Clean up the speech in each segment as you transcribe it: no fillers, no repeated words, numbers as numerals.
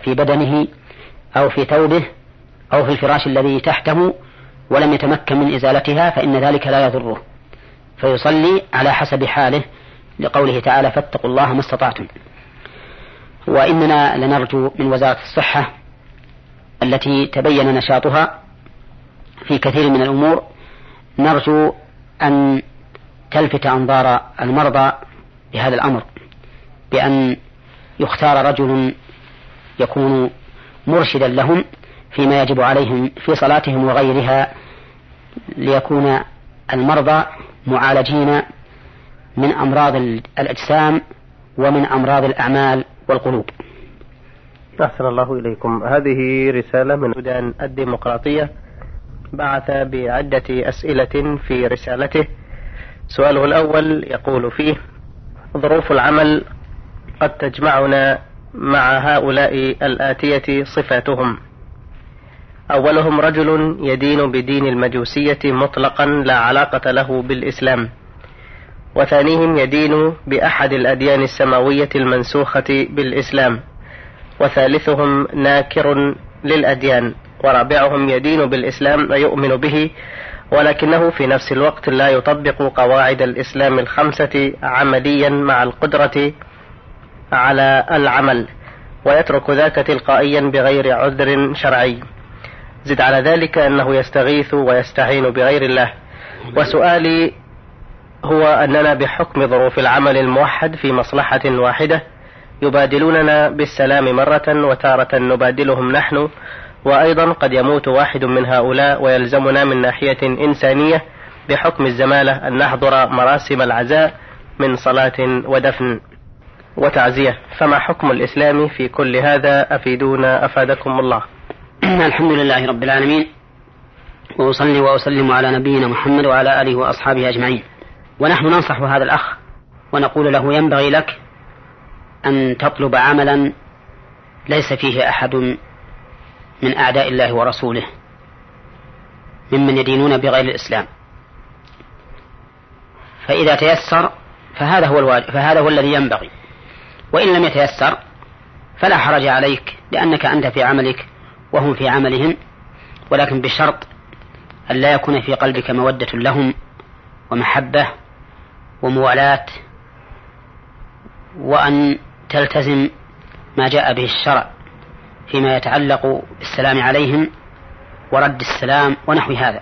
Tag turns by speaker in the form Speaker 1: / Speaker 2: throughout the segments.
Speaker 1: في بدنه أو في ثوبه أو في الفراش الذي تحته ولم يتمكن من إزالتها فإن ذلك لا يضره، فيصلي على حسب حاله، لقوله تعالى فاتقوا الله ما استطعتم. وإننا لنرجو من وزارة الصحة التي تبين نشاطها في كثير من الأمور، نرجو أن تلفت أنظار المرضى بهذا الأمر، بأن يختار رجل يكون مرشدا لهم فيما يجب عليهم في صلاتهم وغيرها، ليكون المرضى معالجين من أمراض الأجسام ومن أمراض الأعمال والقلوب.
Speaker 2: أحسن الله إليكم. هذه رسالة من السودان الديمقراطية، بعث بعدة أسئلة في رسالته. سؤاله الأول يقول فيه: ظروف العمل قد تجمعنا مع هؤلاء الآتية صفاتهم: أولهم رجل يدين بدين المجوسية مطلقا لا علاقة له بالإسلام، وثانيهم يدين بأحد الأديان السماوية المنسوخة بالإسلام، وثالثهم ناكر للأديان، ورابعهم يدين بالإسلام ويؤمن به ولكنه في نفس الوقت لا يطبق قواعد الإسلام الخمسة عمليا مع القدرة على العمل، ويترك ذاك تلقائيا بغير عذر شرعي. زد على ذلك أنه يستغيث ويستعين بغير الله. وسؤالي هو أننا بحكم ظروف العمل الموحد في مصلحة واحدة يبادلوننا بالسلام مرة، وتارة نبادلهم نحن، وأيضا قد يموت واحد من هؤلاء ويلزمنا من ناحية إنسانية بحكم الزمالة أن نحضر مراسم العزاء من صلاة ودفن وتعزية، فما حكم الإسلام في كل هذا؟ أفيدونا أفادكم الله.
Speaker 1: الحمد لله رب العالمين، وأصلي وأسلم على نبينا محمد وعلى آله وأصحابه أجمعين. ونحن ننصح هذا الأخ ونقول له: ينبغي لك أن تطلب عملا ليس فيه أحد من أعداء الله ورسوله ممن يدينون بغير الإسلام، فإذا تيسر فهذا هو الواجب، فهذا هو الذي ينبغي. وإن لم يتيسر فلا حرج عليك، لأنك أنت في عملك وهم في عملهم، ولكن بشرط أن لا يكون في قلبك مودة لهم ومحبة وموالاة، وأن تلتزم ما جاء به الشرع فيما يتعلق بالسلام عليهم ورد السلام ونحو هذا.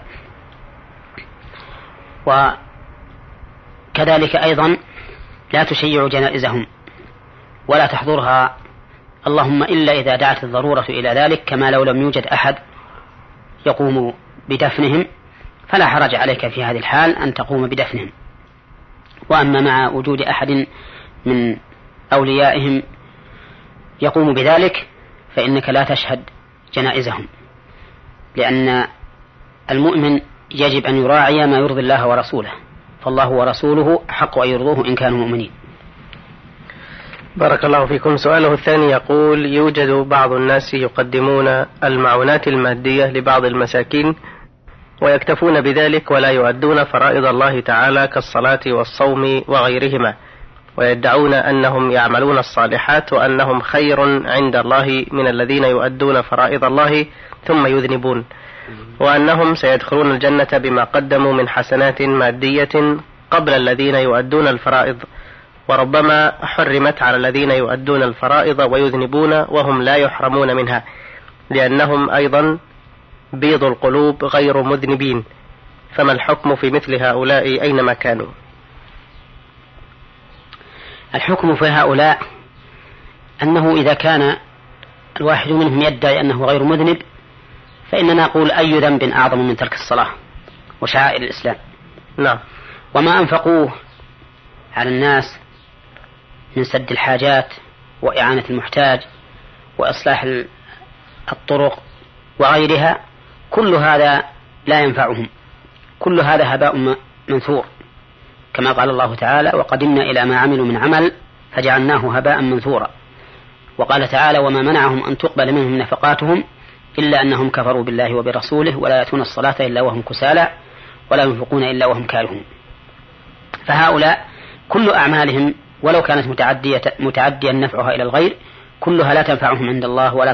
Speaker 1: وكذلك أيضا لا تشيع جنائزهم ولا تحضرها، اللهم إلا إذا دعت الضرورة إلى ذلك، كما لو لم يوجد أحد يقوم بدفنهم، فلا حرج عليك في هذه الحال أن تقوم بدفنهم. وأما مع وجود أحد من أوليائهم يقوم بذلك فإنك لا تشهد جنائزهم، لأن المؤمن يجب أن يراعي ما يرضي الله ورسوله، فالله ورسوله حق أن يرضوه إن كانوا مؤمنين.
Speaker 2: بارك الله فيكم. سؤاله الثاني يقول: يوجد بعض الناس يقدمون المعونات المادية لبعض المساكين ويكتفون بذلك ولا يؤدون فرائض الله تعالى كالصلاة والصوم وغيرهما، ويدعون أنهم يعملون الصالحات وأنهم خير عند الله من الذين يؤدون فرائض الله ثم يذنبون، وأنهم سيدخلون الجنة بما قدموا من حسنات مادية قبل الذين يؤدون الفرائض، وربما حرمت على الذين يؤدون الفرائض ويذنبون وهم لا يحرمون منها، لأنهم أيضا بيض القلوب غير مذنبين، فما الحكم في مثل هؤلاء أينما كانوا؟
Speaker 1: الحكم في هؤلاء أنه إذا كان الواحد منهم يدعي أنه غير مذنب فإننا نقول: أي ذنب أعظم من ترك الصلاة وشعائر الإسلام؟
Speaker 2: نعم.
Speaker 1: وما أنفقوه على الناس من سد الحاجات وإعانة المحتاج وإصلاح الطرق وغيرها، كل هذا لا ينفعهم، كل هذا هباء منثور، كما قال الله تعالى: وقدمنا إلى ما عملوا من عمل فجعلناه هباء منثورا. وقال تعالى: وما منعهم أن تقبل منهم نفقاتهم إلا أنهم كفروا بالله وبرسوله ولا يأتون الصلاة إلا وهم كسالى ولا ينفقون إلا وهم كارهون. فهؤلاء كل أعمالهم ولو كانت متعديا نفعها إلى الغير كلها لا تنفعهم عند الله ولا